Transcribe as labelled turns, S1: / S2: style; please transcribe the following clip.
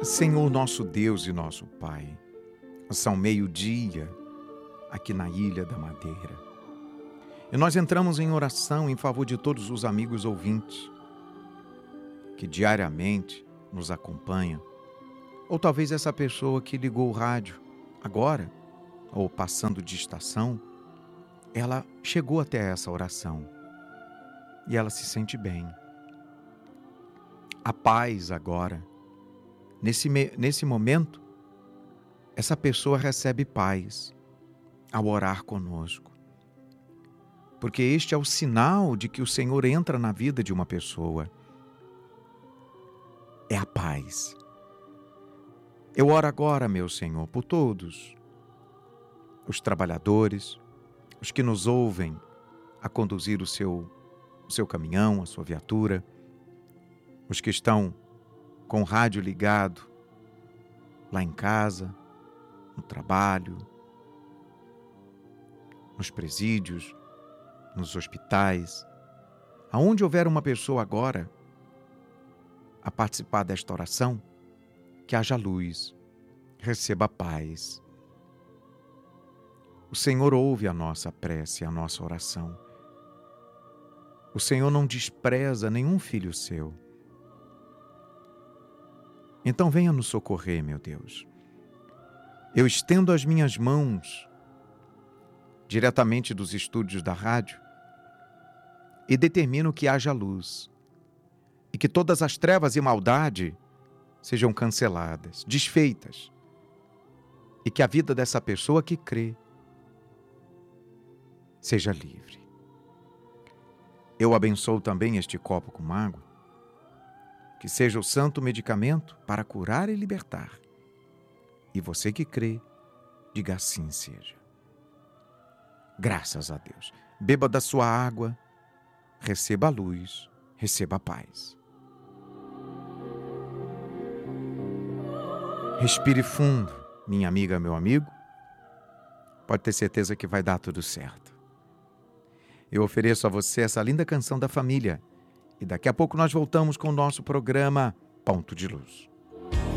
S1: Senhor nosso Deus e nosso Pai, são meio-dia aqui na Ilha da Madeira. E nós entramos em oração em favor de todos os amigos ouvintes que diariamente nos acompanham. Ou talvez essa pessoa que ligou o rádio agora, ou passando de estação, ela chegou até essa oração e ela se sente bem. A paz agora. Nesse momento, essa pessoa recebe paz ao orar conosco. Porque este é o sinal de que o Senhor entra na vida de uma pessoa. É a paz. Eu oro agora, meu Senhor, por todos os trabalhadores, os que nos ouvem a conduzir o seu caminhão, a sua viatura, os que estão com o rádio ligado lá em casa, no trabalho, nos presídios, nos hospitais, aonde houver uma pessoa agora a participar desta oração, que haja luz, receba paz. O Senhor ouve a nossa prece, a nossa oração. O Senhor não despreza nenhum filho seu. Então venha nos socorrer, meu Deus. Eu estendo as minhas mãos diretamente dos estúdios da rádio e determino que haja luz e que todas as trevas e maldade sejam canceladas, desfeitas, e que a vida dessa pessoa que crê seja livre. Eu abençoo também este copo com água, que seja o santo medicamento para curar e libertar. E você que crê, diga assim seja. Graças a Deus. Beba da sua água, receba a luz, receba a paz. Respire fundo, minha amiga, meu amigo. Pode ter certeza que vai dar tudo certo. Eu ofereço a você essa linda canção da família. E daqui a pouco nós voltamos com o nosso programa Ponto de Luz.